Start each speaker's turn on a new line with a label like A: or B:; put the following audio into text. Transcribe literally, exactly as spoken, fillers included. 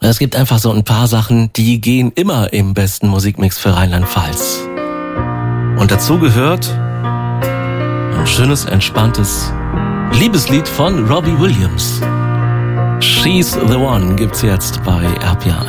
A: es gibt einfach so ein paar Sachen, die gehen immer im besten Musikmix für Rheinland-Pfalz. Und dazu gehört ein schönes, entspanntes Liebeslied von Robbie Williams. She's the One gibt's jetzt bei R P R